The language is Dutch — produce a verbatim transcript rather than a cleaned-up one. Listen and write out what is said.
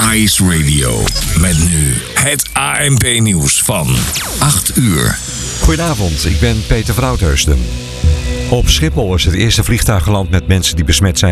Ice Radio. Met nu het A N P-nieuws van acht uur. Goedenavond, ik ben Peter Vrouwtheusden. Op Schiphol is het eerste vliegtuig geland met mensen die besmet zijn